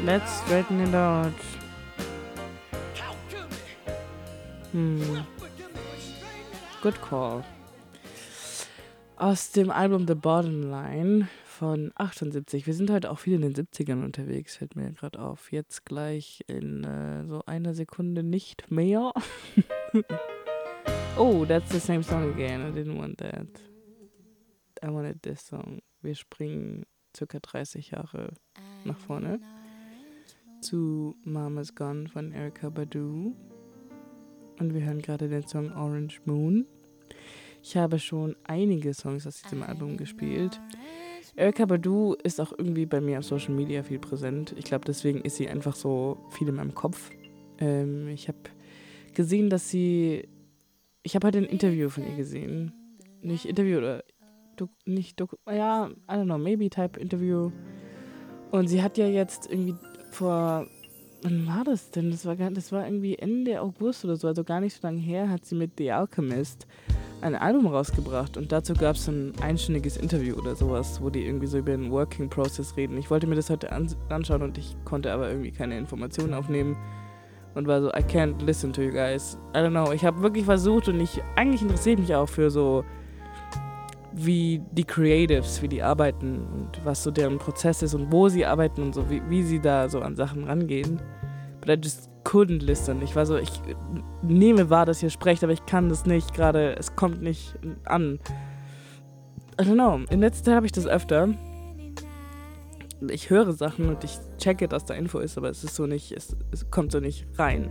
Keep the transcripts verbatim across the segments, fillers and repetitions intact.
Let's straighten it out. Hm. Good call. Aus dem Album The Borderline von achtundsiebzig. Wir sind heute auch viel in den siebzigern unterwegs, fällt mir gerade auf. Jetzt gleich in äh, so einer Sekunde nicht mehr. Oh, that's the same song again. I didn't want that. I wanted this song. Wir springen circa dreißig Jahre nach vorne zu Mama's Gone von Erykah Badu. Und wir hören gerade den Song Orange Moon. Ich habe schon einige Songs aus diesem Album gespielt. Erykah Badu ist auch irgendwie bei mir auf Social Media viel präsent. Ich glaube, deswegen ist sie einfach so viel in meinem Kopf. Ähm, ich habe gesehen, dass sie... Ich habe heute ein Interview von ihr gesehen. Nicht Interview oder... Du, nicht Doku... Ja, I don't know, maybe type Interview. Und sie hat ja jetzt irgendwie vor... Wann war das denn? Das war, gar, das war irgendwie Ende August oder so, also gar nicht so lange her, hat sie mit The Alchemist ein Album rausgebracht. Und dazu gab es ein einstündiges Interview oder sowas, wo die irgendwie so über den Working Process reden. Ich wollte mir das heute an, anschauen und ich konnte aber irgendwie keine Informationen aufnehmen. Und war so, I can't listen to you guys. I don't know. Ich habe wirklich versucht und ich, eigentlich interessiert mich auch für so, wie die Creatives, wie die arbeiten und was so deren Prozess ist und wo sie arbeiten und so, wie, wie sie da so an Sachen rangehen. But I just couldn't listen. Ich war so, ich nehme wahr, dass ihr sprecht, aber ich kann das nicht gerade, es kommt nicht an. I don't know. In letzter Zeit habe ich das öfter. Ich höre Sachen und ich checke, dass da Info ist, aber es ist so nicht, es, es kommt so nicht rein.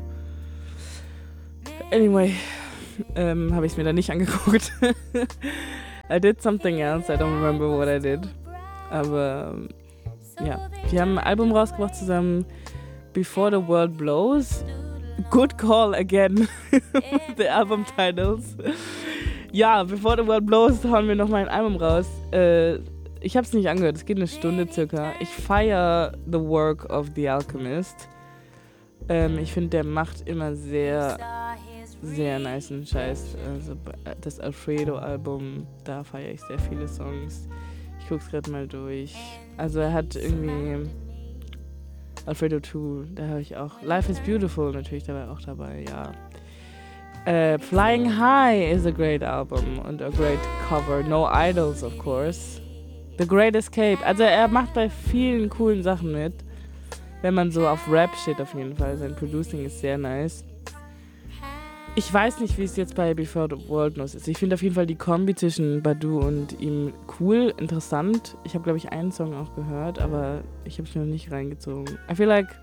Anyway, ähm, habe ich es mir dann nicht angeguckt. I did something else, I don't remember what I did. Aber ja, wir haben ein Album rausgebracht zusammen, Before the World Blows. Good call again, the album titles. Ja, Before the World Blows hauen wir nochmal ein Album raus. Äh, ich habe es nicht angehört, es geht eine Stunde circa. Ich feiere the work of The Alchemist. Ähm, ich finde, der macht immer sehr... sehr nice und Scheiß. Also das Alfredo-Album, da feiere ich sehr viele Songs. Ich guck's gerade mal durch. Also er hat irgendwie Alfredo zwei, da habe ich auch Life is Beautiful natürlich, da war er auch dabei, ja. Uh, Flying High is a great album und a great cover. No Idols, of course. The Great Escape. Also er macht bei vielen coolen Sachen mit. Wenn man so auf Rap steht auf jeden Fall. Sein Producing ist sehr nice. Ich weiß nicht, wie es jetzt bei Before the World Knows ist. Ich finde auf jeden Fall die Kombi zwischen Badu und ihm cool, interessant. Ich habe, glaube ich, einen Song auch gehört, aber ich habe es mir noch nicht reingezogen. I feel like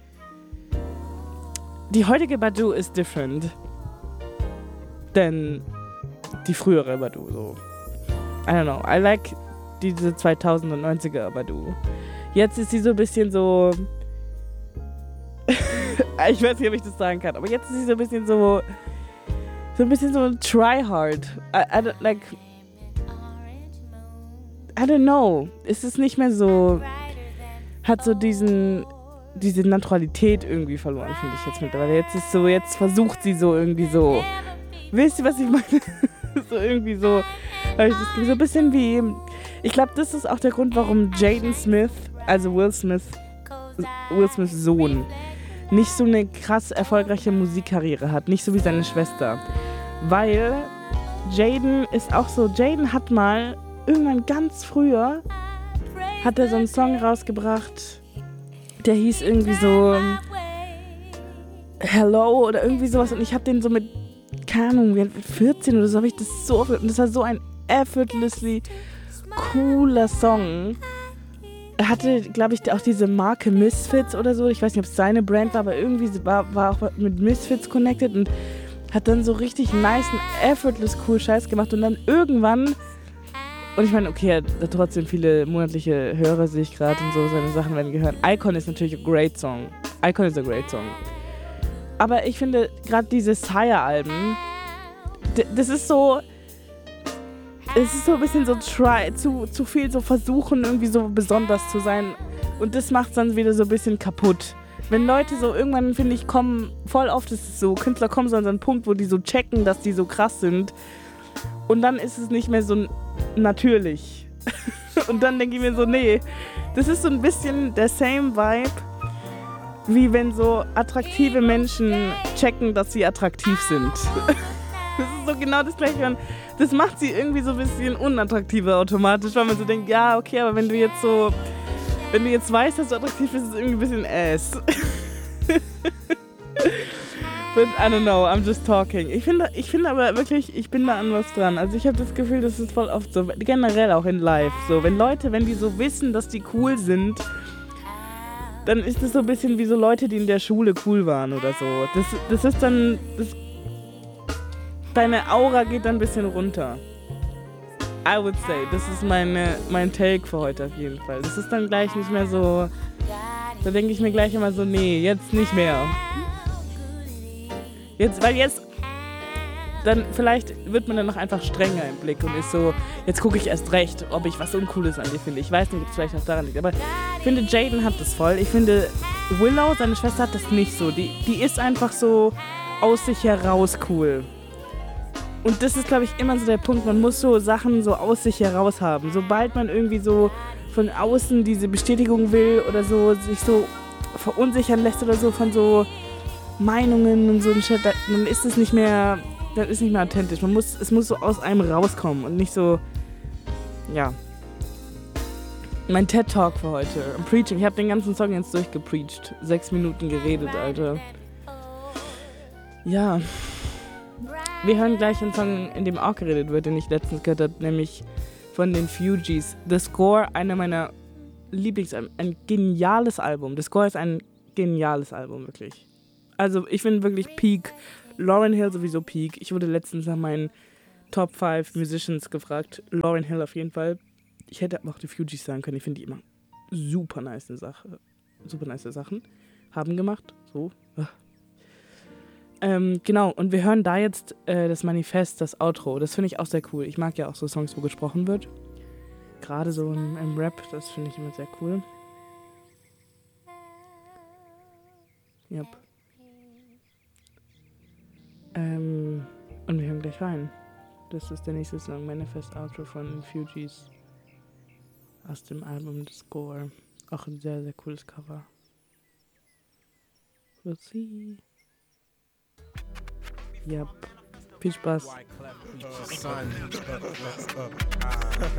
die heutige Badu ist different denn die frühere Badu. So. I don't know. I like diese zweitausendneunziger Badu. Jetzt ist sie so ein bisschen so... ich weiß nicht, ob ich das sagen kann, aber jetzt ist sie so ein bisschen so so ein bisschen so try hard. I, I don't, like I don't know. Es ist nicht mehr so, hat so diesen diese Naturalität irgendwie verloren, finde ich jetzt mittlerweile. Jetzt ist so, jetzt versucht sie so irgendwie so, wisst ihr, was ich meine? So irgendwie so, habe ich das Gefühl, so ein bisschen wie, ich glaube, das ist auch der Grund, warum Jaden Smith, also Will Smith, Will Smiths Sohn, nicht so eine krass erfolgreiche Musikkarriere hat, nicht so wie seine Schwester. Weil Jaden ist auch so, Jaden hat mal irgendwann ganz früher, hat er so einen Song rausgebracht, der hieß irgendwie so Hello oder irgendwie sowas und ich habe den so mit, keine Ahnung, mit vierzehn oder so habe ich das so, und das war so ein effortlessly cooler Song. Er hatte, glaube ich, auch diese Marke Misfits oder so. Ich weiß nicht, ob es seine Brand war, aber irgendwie war, war auch mit Misfits connected und hat dann so richtig nice und effortless cool Scheiß gemacht. Und dann irgendwann, und ich meine, okay, er hat trotzdem viele monatliche Hörer, sehe ich gerade und so, seine Sachen werden gehört. Icon ist natürlich a great song. Icon ist a great song. Aber ich finde, gerade diese Sire-Alben, d- das ist so... Es ist so ein bisschen so try, zu, zu viel so versuchen, irgendwie so besonders zu sein. Und das macht es dann wieder so ein bisschen kaputt. Wenn Leute so irgendwann, finde ich, kommen, voll oft ist es so, Künstler kommen so an so einen Punkt, wo die so checken, dass die so krass sind. Und dann ist es nicht mehr so natürlich. Und dann denke ich mir so, nee, das ist so ein bisschen der same Vibe wie wenn so attraktive Menschen checken, dass sie attraktiv sind. Das ist so genau das Gleiche. Und das macht sie irgendwie so ein bisschen unattraktiver automatisch, weil man so denkt, ja, okay, aber wenn du jetzt so, wenn du jetzt weißt, dass du attraktiv bist, ist es irgendwie ein bisschen ass. But I don't know, I'm just talking. Ich finde ich finde aber wirklich, ich bin da an was dran. Also ich habe das Gefühl, das ist voll oft so, generell auch in Live, so, wenn Leute, wenn die so wissen, dass die cool sind, dann ist es so ein bisschen wie so Leute, die in der Schule cool waren oder so. Das, das ist dann, das, deine Aura geht dann ein bisschen runter. I would say, das ist meine, mein Take für heute auf jeden Fall. Das ist dann gleich nicht mehr so, da denke ich mir gleich immer so, nee, jetzt nicht mehr. Jetzt, weil jetzt, dann vielleicht wird man dann noch einfach strenger im Blick und ist so, jetzt gucke ich erst recht, ob ich was Uncooles an dir finde. Ich weiß nicht, ob es vielleicht auch daran liegt, aber ich finde, Jaden hat das voll. Ich finde, Willow, seine Schwester, hat das nicht so. Die, die ist einfach so aus sich heraus cool. Und das ist, glaube ich, immer so der Punkt, man muss so Sachen so aus sich heraus haben. Sobald man irgendwie so von außen diese Bestätigung will oder so, sich so verunsichern lässt oder so von so Meinungen und so ein Shit, dann ist es nicht mehr, dann ist nicht mehr authentisch. Man muss, es muss so aus einem rauskommen und nicht so, ja. Mein TED-Talk für heute, I'm preaching. Ich habe den ganzen Song jetzt durchgepreacht. Sechs Minuten geredet, Alter. Ja. Wir hören gleich einen Song, in dem auch geredet wird, den ich letztens gehört habe, nämlich von den Fugees. The Score, einer meiner Lieblingsalben, ein geniales Album. The Score ist ein geniales Album, wirklich. Also ich finde wirklich Peak. Lauryn Hill sowieso Peak. Ich wurde letztens nach meinen Top fünf Musicians gefragt. Lauryn Hill auf jeden Fall. Ich hätte aber auch die Fugees sagen können. Ich finde die immer super nice Sache, super nice Sachen haben gemacht. So. Ähm, genau, und wir hören da jetzt äh, das Manifest, das Outro. Das finde ich auch sehr cool. Ich mag ja auch so Songs, wo gesprochen wird. Gerade so im, im Rap, das finde ich immer sehr cool. Yep. Ähm, und wir hören gleich rein. Das ist der nächste Song, Manifest Outro von Fugees aus dem Album The Score. Auch ein sehr, sehr cooles Cover. We'll see. Yep. Viel Spaß.